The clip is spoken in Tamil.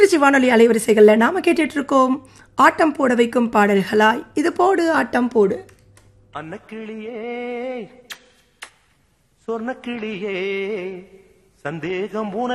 திருச்சி வானொலி அலைவரிசைகள்ல நாம கேட்டுட்டு இருக்கோம் ஆட்டம் போட வைக்கும் பாடல்களாய். இது போடு ஆட்டம் போடு. அன்னக்கிளியே சொர்ணக்கிளியே சந்தேகம்